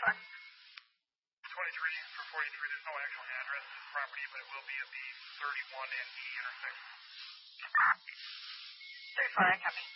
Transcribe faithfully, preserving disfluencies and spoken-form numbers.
for? twenty-three for forty-three. There's no actual address to the property, but it will be at the thirty-one and B intersection. thirty-four, I copy.